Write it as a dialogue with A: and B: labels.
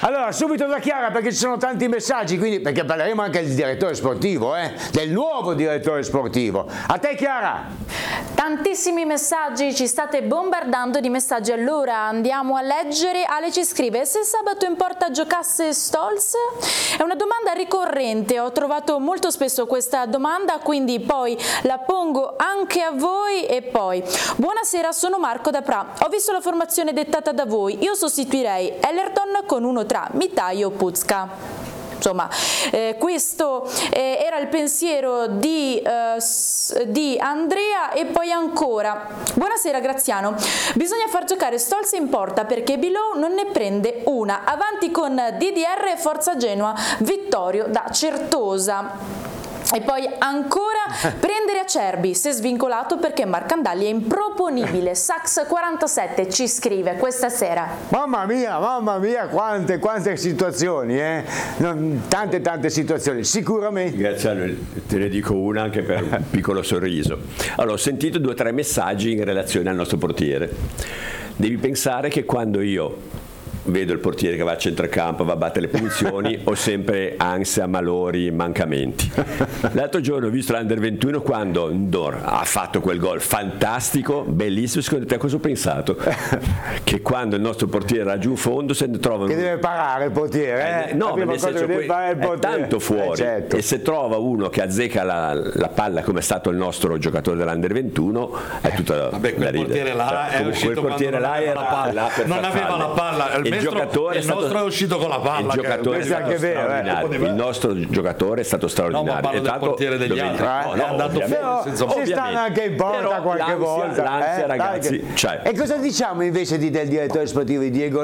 A: Allora, subito da Chiara, perché ci sono tanti messaggi, quindi, perché parleremo anche del direttore sportivo, del nuovo direttore sportivo. A te Chiara!
B: Tantissimi messaggi, ci state bombardando di messaggi, allora andiamo a leggere. Ale ci scrive: se sabato in porta giocasse Stolz? È una domanda ricorrente, ho trovato molto spesso questa domanda, quindi poi la pongo anche a voi. E poi, buonasera, sono Marco da Pra, ho visto la formazione dettata da voi, io sostituirei Ellerton con uno tra Mitaio o Puzka. Insomma, questo era il pensiero di Andrea. E poi ancora, buonasera Graziano, bisogna far giocare Stolz in porta perché Below non ne prende una, avanti con DDR e Forza Genoa. Vittorio da Certosa. E poi ancora, prendere Acerbi se svincolato perché Marcandali è improponibile. Sax 47 ci scrive questa sera.
A: Mamma mia, quante situazioni, tante situazioni, sicuramente.
C: Graziano, te ne dico una anche per un piccolo sorriso. Allora, ho sentito 2 o 3 messaggi in relazione al nostro portiere. Devi pensare che quando io vedo il portiere che va a centrocampo, va a battere le punizioni, ho sempre ansia, malori, mancamenti. L'altro giorno ho visto l'Under 21 quando Ndor ha fatto quel gol fantastico, bellissimo. Secondo te cosa ho pensato? Che quando il nostro portiere raggiunge un fondo se ne trova
A: che deve parare il portiere,
C: no, nel senso è tanto fuori, certo. E se trova uno che azzecca la palla come è stato il nostro giocatore dell'Under 21 è tutta
D: quel portiere là è uscito quando non aveva la palla, non aveva la palla. Il nostro è uscito con la palla.
C: Il giocatore è stato straordinario. Il nostro giocatore è stato straordinario.
D: No, ma parlo del portiere degli altri.
A: È andato fuori. Si stanno anche in porta qualche volta.
C: L'ansia, ragazzi.
A: E cosa diciamo invece del direttore sportivo di Diego